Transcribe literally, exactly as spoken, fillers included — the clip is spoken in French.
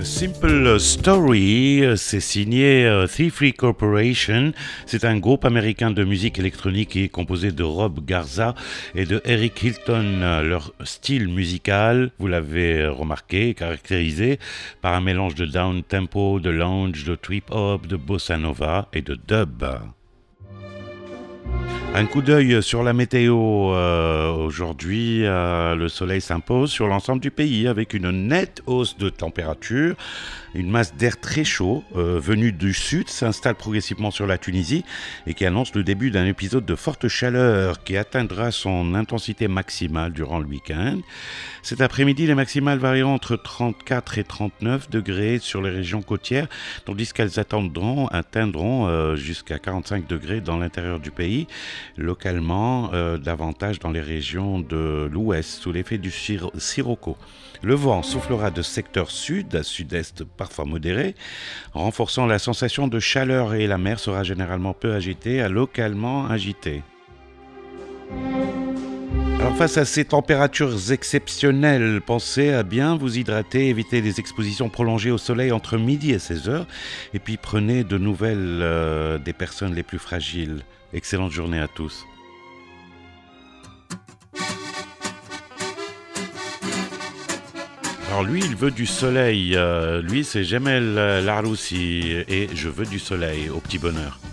Simple Story, c'est signé euh, Thievery Corporation. C'est un groupe américain de musique électronique qui est composé de Rob Garza et de Eric Hilton. Leur style musical, vous l'avez remarqué, est caractérisé par un mélange de down tempo, de lounge, de trip hop, de bossa nova et de dub. Un coup d'œil sur la météo. Euh, aujourd'hui, euh, le soleil s'impose sur l'ensemble du pays avec une nette hausse de température. Une masse d'air très chaud euh, venue du sud s'installe progressivement sur la Tunisie et qui annonce le début d'un épisode de forte chaleur qui atteindra son intensité maximale durant le week-end. Cet après-midi, les maximales varieront entre trente-quatre et trente-neuf degrés sur les régions côtières, tandis qu'elles attendront, atteindront euh, jusqu'à quarante-cinq degrés dans l'intérieur du pays, localement euh, davantage dans les régions de l'ouest sous l'effet du sir- sirocco. Le vent soufflera de secteur sud à sud-est parfois modéré, renforçant la sensation de chaleur, et la mer sera généralement peu agitée à localement agitée. Alors face à ces températures exceptionnelles, pensez à bien vous hydrater, évitez les expositions prolongées au soleil entre midi et seize heures, et puis prenez de nouvelles euh, des personnes les plus fragiles. Excellente journée à tous. Alors lui, il veut du soleil. Euh, lui, c'est Jamel Laroussi et je veux du soleil au petit bonheur.